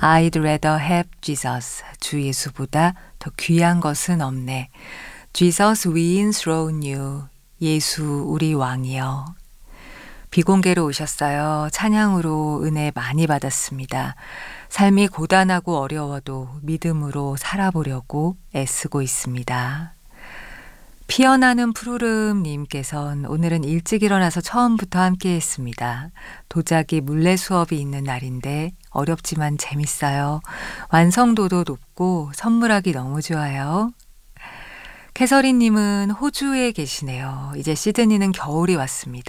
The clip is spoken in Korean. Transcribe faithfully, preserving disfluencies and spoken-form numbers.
I'd rather have Jesus. 주 예수보다 더 귀한 것은 없네. Jesus we enthrone you. 예수 우리 왕이여. 비공개로 오셨어요. 찬양으로 은혜 많이 받았습니다. 삶이 고단하고 어려워도 믿음으로 살아보려고 애쓰고 있습니다. 피어나는 푸르름님께서는 오늘은 일찍 일어나서 처음부터 함께 했습니다. 도자기 물레 수업이 있는 날인데 어렵지만 재밌어요. 완성도도 높고 선물하기 너무 좋아요. 캐서린님은 호주에 계시네요. 이제 시드니는 겨울이 왔습니다.